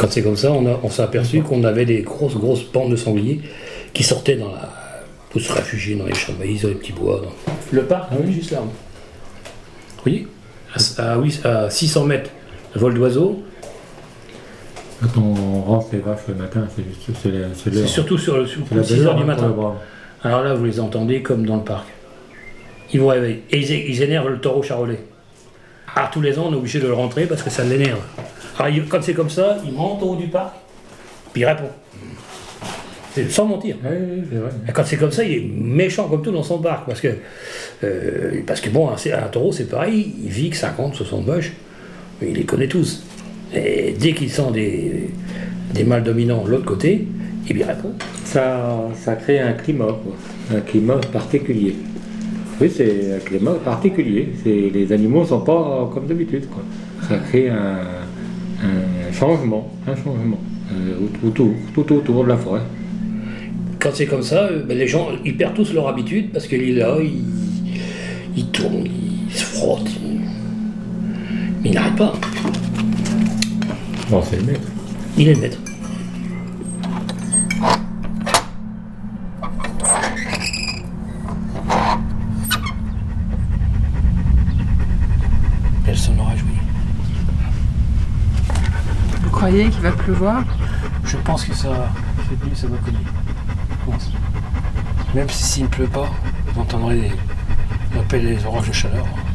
quand c'est comme ça, on s'est aperçu qu'on avait des grosses bandes de sangliers qui sortaient pour se réfugier dans les champs de maïs, dans les petits bois. Le parc, juste là. Vous voyez, à 600 mètres de vol d'oiseau. Quand on rentre les vaches le matin, C'est surtout sur 6h du matin. Alors là, vous les entendez comme dans le parc. Ils vous réveillent. Et ils énervent le taureau charolais. Alors tous les ans, on est obligé de le rentrer parce que ça l'énerve. Alors quand c'est comme ça, il monte au haut du parc, puis il répond. C'est sans mentir. Oui, c'est vrai. Et quand c'est comme ça, il est méchant comme tout dans son parc. Parce que bon, un taureau, c'est pareil, il vit que 50, 60 vaches, mais il les connaît tous. Et dès qu'il sent des mâles dominants de l'autre côté, il lui répond. Ça crée un climat, quoi. Un climat particulier. Oui, c'est un climat particulier. Les animaux ne sont pas comme d'habitude, quoi. Ça crée un changement tout autour de la forêt. Quand c'est comme ça, les gens ils perdent tous leur habitude parce qu'il est là, il tourne, il se frotte, mais il n'arrête pas. Bon, c'est le maître. Il est le maître. Elle s'en aura joué. Vous croyez qu'il va pleuvoir? Je pense que ça va cogner. Je pense. Même s'il ne pleut pas, vous entendrez on appelle les orages de chaleur.